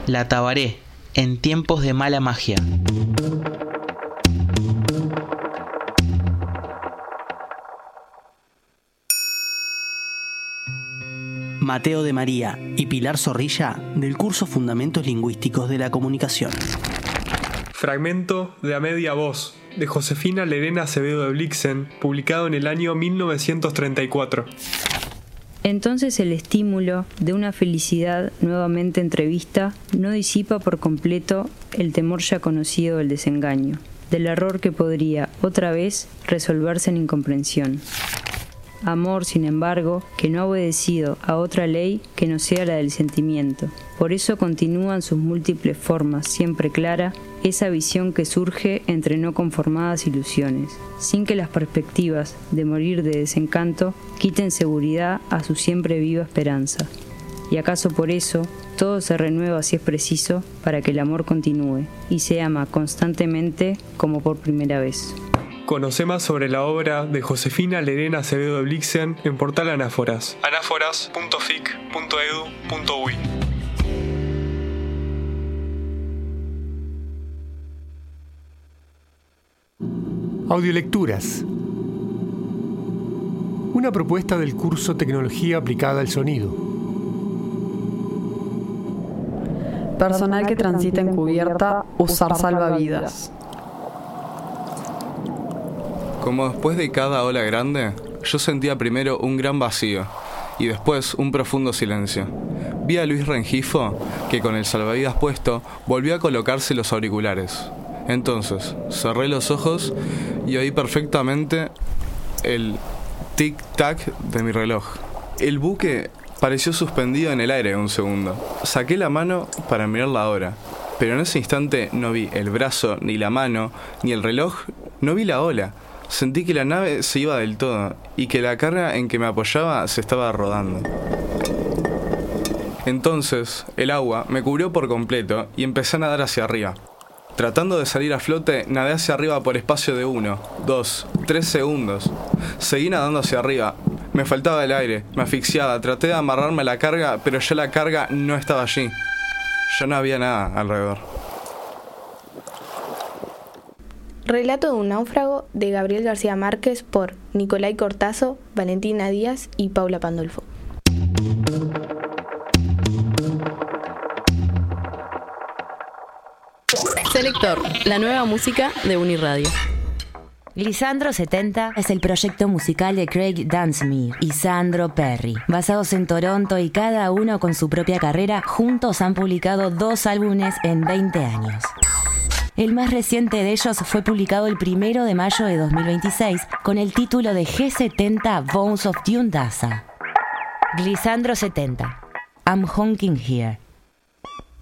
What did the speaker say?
La Tabaré, en tiempos de mala magia. Mateo de María y Pilar Zorrilla, del curso Fundamentos Lingüísticos de la Comunicación. Fragmento de A Media Voz, de Josefina Lerena Acevedo de Blixen, publicado en el año 1934. Entonces el estímulo de una felicidad nuevamente entrevista no disipa por completo el temor ya conocido del desengaño, del error que podría otra vez resolverse en incomprensión. Amor, sin embargo, que no ha obedecido a otra ley que no sea la del sentimiento. Por eso continúa en sus múltiples formas, siempre clara, esa visión que surge entre no conformadas ilusiones, sin que las perspectivas de morir de desencanto quiten seguridad a su siempre viva esperanza. Y acaso por eso, todo se renueva si es preciso para que el amor continúe, y se ama constantemente como por primera vez. Conoce más sobre la obra de Josefina Lerena Acevedo de Blixen en portal Anáforas, anáforas.fic.edu.uy. Audiolecturas. Una propuesta del curso Tecnología Aplicada al Sonido. Personal que transita en cubierta, usar salvavidas. Como después de cada ola grande, yo sentía primero un gran vacío y después un profundo silencio. Vi a Luis Rengifo, que con el salvavidas puesto volvió a colocarse los auriculares. Entonces, cerré los ojos y oí perfectamente el tic-tac de mi reloj. El buque pareció suspendido en el aire un segundo. Saqué la mano para mirar la hora, pero en ese instante no vi el brazo, ni la mano, ni el reloj, no vi la ola. Sentí que la nave se iba del todo y que la carga en que me apoyaba se estaba rodando. Entonces, el agua me cubrió por completo y empecé a nadar hacia arriba. Tratando de salir a flote, nadé hacia arriba por espacio de 1, 2, 3 segundos. Seguí nadando hacia arriba. Me faltaba el aire, me asfixiaba, traté de amarrarme a la carga, pero ya la carga no estaba allí. Ya no había nada alrededor. Relato de un náufrago de Gabriel García Márquez por Nicolai Cortazo, Valentina Díaz y Paula Pandolfo. Selector, la nueva música de Uniradio. Lisandro 70 es el proyecto musical de Craig Dunsmuir y Sandro Perry. Basados en Toronto y cada uno con su propia carrera, juntos han publicado 2 álbumes en 20 años. El más reciente de ellos fue publicado el 1 de mayo de 2026 con el título de G70 Bones of Dune Daza. Lisandro 70, I'm Honking Here.